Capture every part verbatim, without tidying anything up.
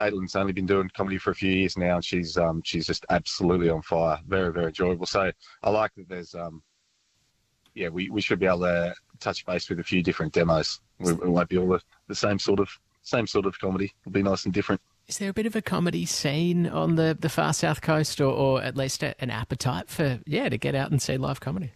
Caitlin's only been doing comedy for a few years now, and she's um, she's just absolutely on fire. Very, very enjoyable. So I like that there's, um, yeah, we, we should be able to touch base with a few different demos. We, it won't be all the, the same sort of same sort of comedy. It'll be nice and different. Is there a bit of a comedy scene on the, the far south coast, or, or at least a, an appetite for, yeah, to get out and see live comedy?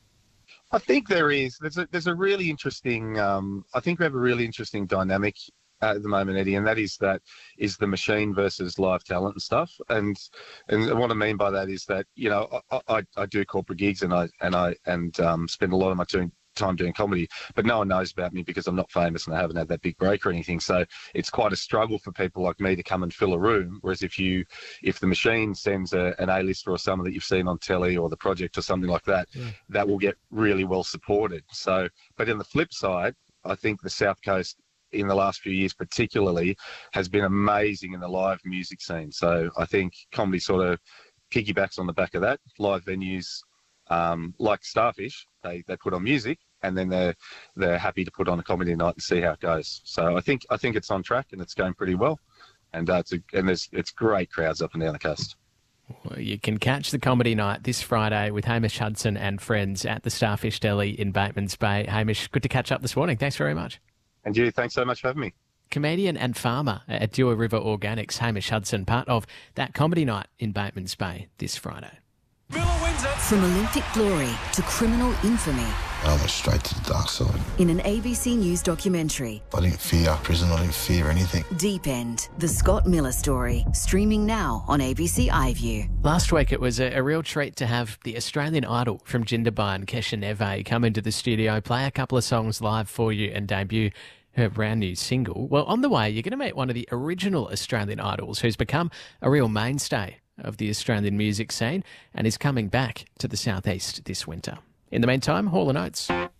I think there is. There's a, there's a really interesting, um, I think we have a really interesting dynamic at the moment, Eddie, and that is that is the machine versus live talent and stuff. And and what I mean by that is that, you know, I, I, I do corporate gigs and I and I and um, spend a lot of my doing, time doing comedy, but no one knows about me because I'm not famous and I haven't had that big break or anything. So it's quite a struggle for people like me to come and fill a room. Whereas if you, if the machine sends a, an A-lister or someone that you've seen on telly or The Project or something like that, yeah. that will get really well supported. So, but on the flip side, I think the South Coast in the last few years particularly has been amazing in the live music scene. So I think comedy sort of piggybacks on the back of that. Live venues, um, like Starfish, they, they put on music and then they're they're happy to put on a comedy night and see how it goes. So I think I think it's on track and it's going pretty well, and uh, it's a, and there's it's great crowds up and down the coast. Well, you can catch the comedy night this Friday with Hamish Hudson and friends at the Starfish Deli in Batemans Bay. Hamish, good to catch up this morning. Thanks very much. And you, thanks so much for having me. Comedian and farmer at Dewar River Organics, Hamish Hudson, part of that comedy night in Batemans Bay this Friday. From Olympic glory to criminal infamy. I went straight to the dark side. In an A B C News documentary. I didn't fear prison, I didn't fear anything. Deep End, the Scott Miller story, streaming now on A B C iView. Last week it was a, a real treat to have the Australian Idol from Jindabyne, Kesha Neve, come into the studio, play a couple of songs live for you and debut her brand new single. Well, on the way, you're going to meet one of the original Australian Idols who's become a real mainstay of the Australian music scene and is coming back to the southeast this winter. In the meantime, Hall and Oates.